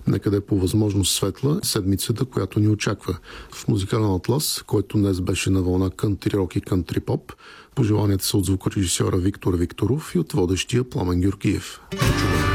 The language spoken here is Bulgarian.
Нека да е по възможност светла седмицата, която ни очаква. В музикален атлас, който днес беше на вълна кънтри рок и кънтри поп, пожеланията са от звукорежисьора Виктор Викторов и от водещия Пламен Георгиев. Чуваме!